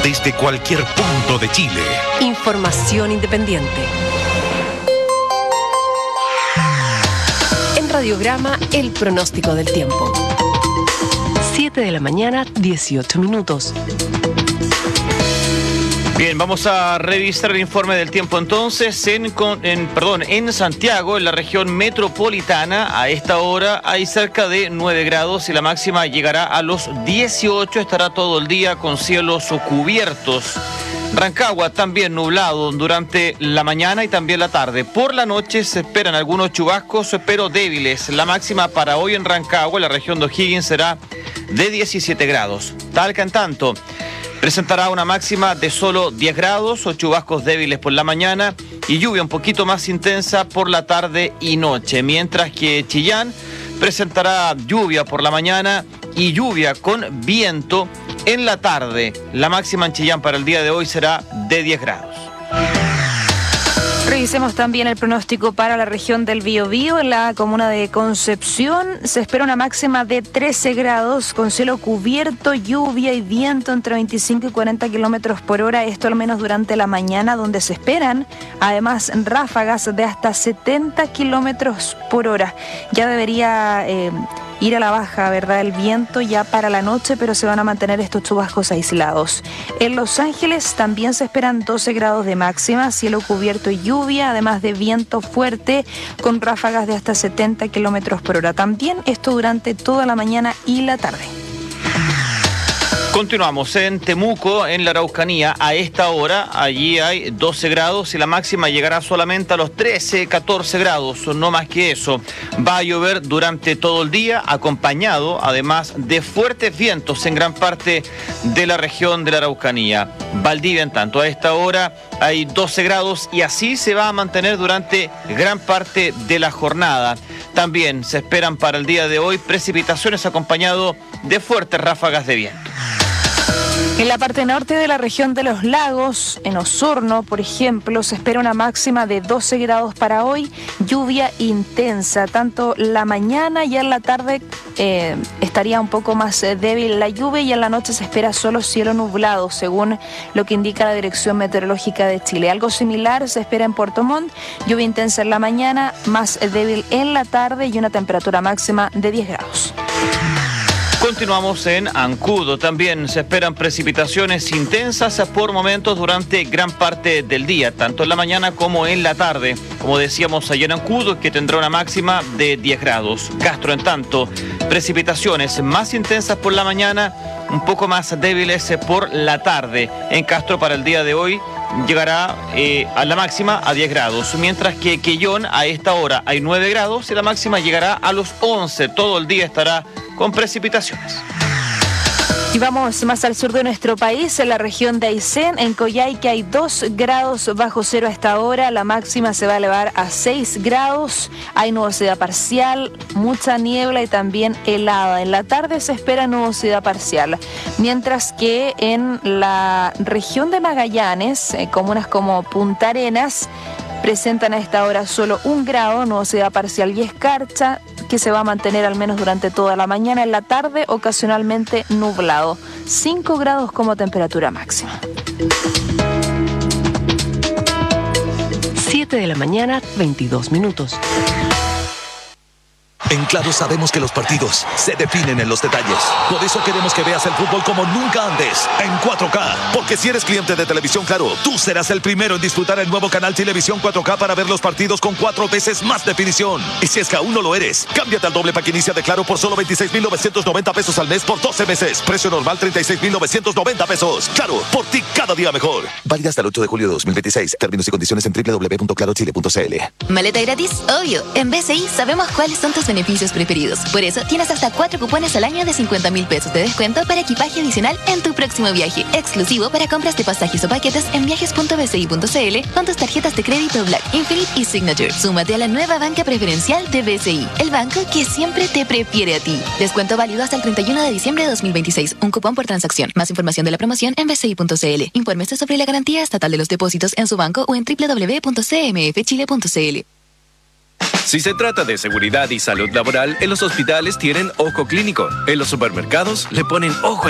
desde cualquier punto de Chile. Información independiente. En Radiograma, el pronóstico del tiempo. 7 de la mañana, 18 minutos. Bien, vamos a revisar el informe del tiempo entonces. En Santiago, en la región metropolitana, a esta hora hay cerca de 9 grados y la máxima llegará a los 18. Estará todo el día con cielos cubiertos. Rancagua también nublado durante la mañana y también la tarde. Por la noche se esperan algunos chubascos, pero débiles. La máxima para hoy en Rancagua, en la región de O'Higgins, será de 17 grados. Talca, en tanto, presentará una máxima de solo 10 grados o chubascos débiles por la mañana y lluvia un poquito más intensa por la tarde y noche, mientras que Chillán presentará lluvia por la mañana y lluvia con viento en la tarde. La máxima en Chillán para el día de hoy será de 10 grados. Revisemos también el pronóstico para la región del Biobío. En la comuna de Concepción se espera una máxima de 13 grados con cielo cubierto, lluvia y viento entre 25 y 40 kilómetros por hora. Esto al menos durante la mañana, donde se esperan además ráfagas de hasta 70 kilómetros por hora. Ya debería ir a la baja, ¿verdad?, el viento ya para la noche, pero se van a mantener estos chubascos aislados. En Los Ángeles también se esperan 12 grados de máxima, cielo cubierto y lluvia, además de viento fuerte con ráfagas de hasta 70 kilómetros por hora. También esto durante toda la mañana y la tarde. Continuamos en Temuco, en la Araucanía. A esta hora, allí hay 12 grados y la máxima llegará solamente a los 13, 14 grados, no más que eso. Va a llover durante todo el día, acompañado además de fuertes vientos en gran parte de la región de la Araucanía. Valdivia, en tanto, a esta hora hay 12 grados y así se va a mantener durante gran parte de la jornada. También se esperan para el día de hoy precipitaciones acompañado de fuertes ráfagas de viento. En la parte norte de la región de los lagos, en Osorno, por ejemplo, se espera una máxima de 12 grados para hoy, lluvia intensa, tanto la mañana y en la tarde estaría un poco más débil la lluvia y en la noche se espera solo cielo nublado, según lo que indica la Dirección Meteorológica de Chile. Algo similar se espera en Puerto Montt, lluvia intensa en la mañana, más débil en la tarde y una temperatura máxima de 10 grados. Continuamos en Ancudo. También se esperan precipitaciones intensas por momentos durante gran parte del día, tanto en la mañana como en la tarde. Como decíamos ayer en Ancudo, que tendrá una máxima de 10 grados. Castro, en tanto, precipitaciones más intensas por la mañana, un poco más débiles por la tarde. En Castro para el día de hoy llegará a la máxima a 10 grados, mientras que Quellón a esta hora hay 9 grados y la máxima llegará a los 11. Todo el día estará con precipitaciones. Y vamos más al sur de nuestro país, en la región de Aysén, en Coyhaique hay 2 grados bajo cero a esta hora, la máxima se va a elevar a 6 grados, hay nubosidad parcial, mucha niebla y también helada. En la tarde se espera nubosidad parcial, mientras que en la región de Magallanes, comunas como Punta Arenas, presentan a esta hora solo 1 grado, nubosidad parcial y escarcha, que se va a mantener al menos durante toda la mañana. En la tarde, ocasionalmente nublado. 5 grados como temperatura máxima. 7 de la mañana, 22 minutos. En Claro sabemos que los partidos se definen en los detalles. Por eso queremos que veas el fútbol como nunca antes, en 4K. Porque si eres cliente de Televisión Claro, tú serás el primero en disfrutar el nuevo canal Televisión 4K para ver los partidos con 4 veces más definición. Y si es que aún no lo eres, cámbiate al doble pack inicia de Claro por solo 26,990 pesos al mes por 12 meses. Precio normal 36,990 pesos. Claro, por ti cada día mejor. Válida hasta el 8 de julio de 2026. Términos y condiciones en www.clarochile.cl. ¿Maleta gratis? Obvio. En BCI sabemos cuáles son tus beneficios preferidos. Por eso tienes hasta 4 cupones al año de 50,000 pesos de descuento para equipaje adicional en tu próximo viaje. Exclusivo para compras de pasajes o paquetes en viajes.bci.cl con tus tarjetas de crédito Black, Infinite y Signature. Súmate a la nueva banca preferencial de BCI, el banco que siempre te prefiere a ti. Descuento válido hasta el 31 de diciembre de 2026. Un cupón por transacción. Más información de la promoción en bci.cl. Infórmese sobre la garantía estatal de los depósitos en su banco o en www.cmfchile.cl. Si se trata de seguridad y salud laboral, en los hospitales tienen Ojo Clínico. En los supermercados le ponen ojo